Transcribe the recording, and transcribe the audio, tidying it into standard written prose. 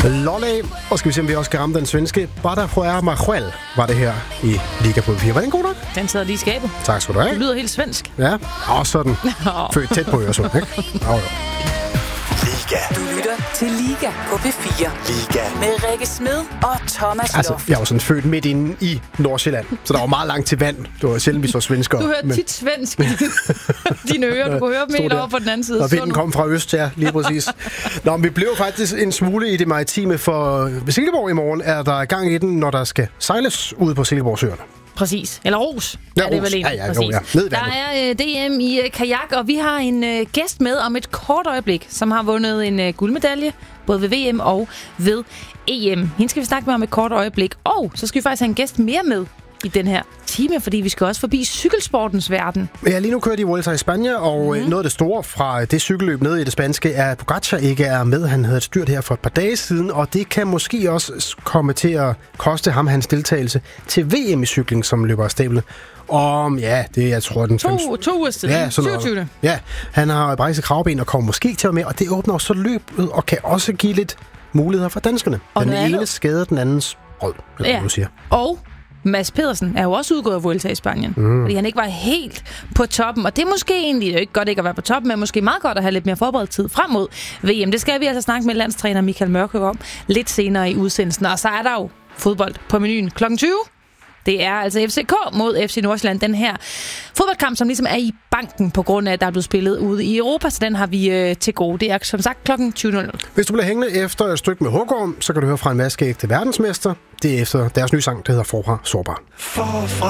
Lolle, og skal vi se, om vi også kan ramme den svenske. Bada Joer Majuel var det her i Liga på 4. Var den god nok? Den sidder lige i skabet. Tak skal du have. Det lyder helt svensk. Ja, og sådan. Født tæt på Øresund, ikke? Jo. Liga. Du lytter til Liga på P4. Liga. Med Rikke Smed og Thomas Altså, Loft. jeg var sådan født midt inde i Nordsjælland, så der var meget langt til vand. Det var sjældent, vi så svenskere. Du hørte tit svensk i dine ører. Du kunne høre dem helt over på den anden side. Og vinden kom fra øst, ja, lige præcis. Nå, men vi blev faktisk en smule i det maritime, for ved Silkeborg i morgen er der gang i den, når der skal sejles ude på Silkeborgsøerne. Præcis. Eller Ros. Ja, er det Ros. vel en. Ja, Præcis. jo, ja. Ned i Der er DM i kajak, og vi har en gæst med om et kort øjeblik, som har vundet en guldmedalje, både ved VM og ved EM. Hende skal vi snakke med om et kort øjeblik, og så skal vi faktisk have en gæst mere med i den her time, fordi vi skal også forbi cykelsportens verden. Ja, lige nu kører de Vuelta i Spanien, og noget af det store fra det cykelløb nede i det spanske er, at Pogacar ikke er med. Han havde et styrt her for et par dage siden, og det kan måske også komme til at koste ham hans deltagelse til VM i cykling, som løber af stablet. Og ja, det er, jeg tror, den 2 uger siden. Ja, 27. Ja, han har brækket kravben og kommer måske til at være med, og det åbner også så løbet og kan også give lidt muligheder for danskerne. Og den noget ene skader den andens rød, eller du siger. Og Mads Pedersen er jo også udgået af Vuelta i Spanien, fordi han ikke var helt på toppen. Og det er måske egentlig ikke godt ikke at være på toppen, men måske meget godt at have lidt mere forberedt tid frem mod VM. Det skal vi altså snakke med landstræner Michael Mørkøv om lidt senere i udsendelsen. Og så er der jo fodbold på menuen kl. 20. Det er altså FCK mod FC Nordsjælland, den her fodboldkamp, som ligesom er i banken på grund af, at der er blevet spillet ude i Europa, så den har vi til gode. Det er som sagt kl. 20.00. Hvis du bliver hængende efter et stykke med Hågård, så kan du høre fra en vaskeægte verdensmester. Det er efter deres nye sang, der hedder Forfra Sårbar.